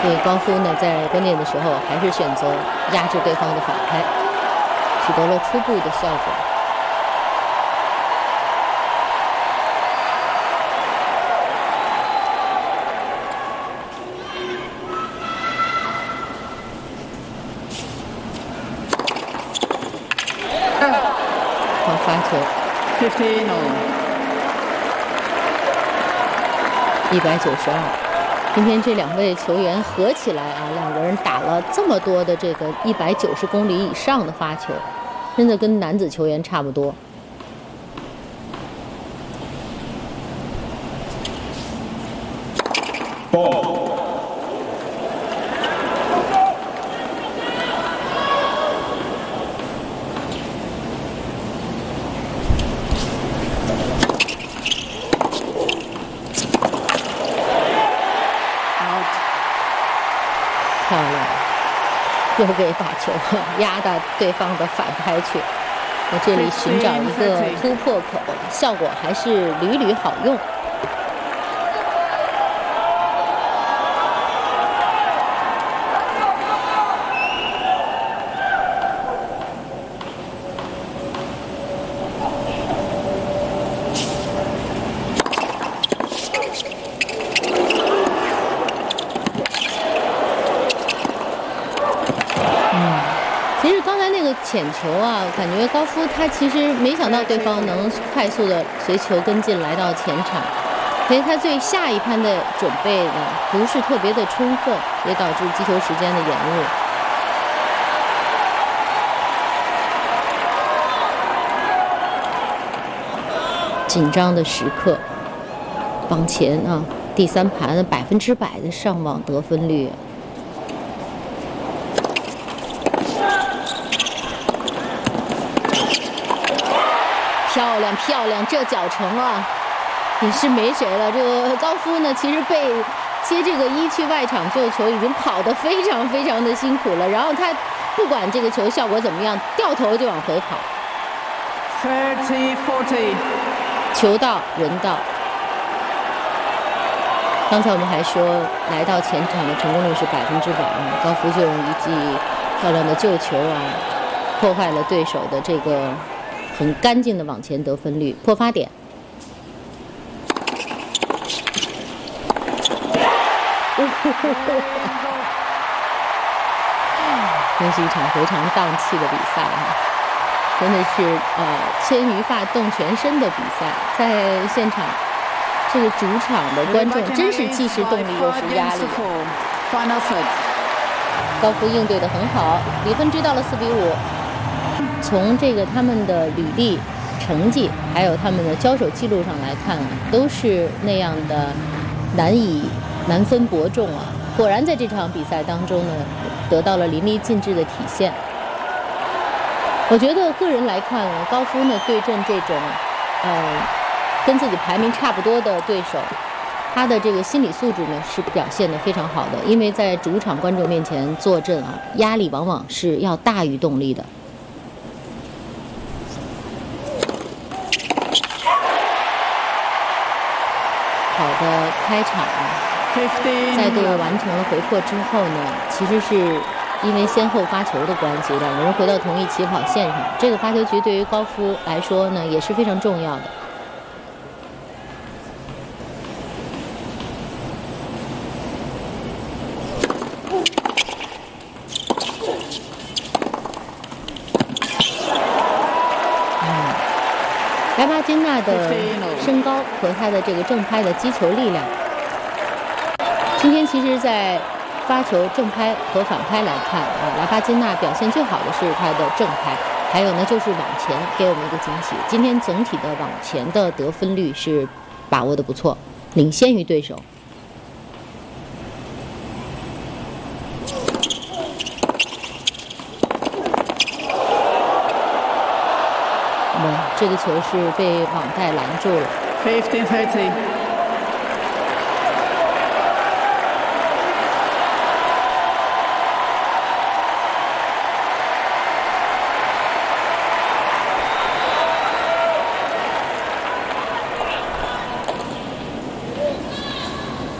所以高夫呢，在关键的时候还是选择压制对方的反拍，取得了初步的效果。好发球，192。今天这两位球员合起来啊，两个人打了这么多的这个190公里以上的发球，真的跟男子球员差不多。漂亮，又给把球压到对方的反拍去。在这里寻找一个突破口，效果还是屡屡好用。其实刚才那个浅球啊，感觉高夫他其实没想到对方能快速的随球跟进来到前场，所以他对下一盘的准备呢不是特别的充分，也导致击球时间的延误。紧张的时刻，往前啊，第三盘100%的上网得分率。漂亮漂亮，这脚程啊，也是没谁了。这个高夫呢，其实被接这个1去外场救球已经跑得非常非常的辛苦了，然后他不管这个球效果怎么样，掉头就往回跑。 30-40， 球到人到。刚才我们还说，来到前场的成功率是100%啊，高夫就用一记漂亮的救球啊，破坏了对手的这个很干净的往前得分率，破发点。真是一场非常荡气的比赛啊！真的是牵鱼发动全身的比赛，在现场这个主场的观众真是既是动力又是压力。高夫应对得很好，比分追到了4-5。从这个他们的履历、成绩，还有他们的交手记录上来看啊，都是那样的难分伯仲啊。果然在这场比赛当中呢，得到了淋漓尽致的体现。我觉得个人来看呢，高夫呢对阵这种跟自己排名差不多的对手，他的这个心理素质呢是表现得非常好的，因为在主场观众面前坐镇啊，压力往往是要大于动力的。好的开场再度完成了回破之后呢，其实是因为先后发球的关系，两个人回到同一起跑线上。这个发球局对于高夫来说呢也是非常重要的。莱巴金娜的身高和她的这个正拍的击球力量，今天其实在发球正拍和反拍来看啊，莱巴金娜表现最好的是她的正拍，还有呢就是往前给我们一个惊喜。今天总体的往前的得分率是把握的不错，领先于对手。这个球是被网带拦住了。 15-30。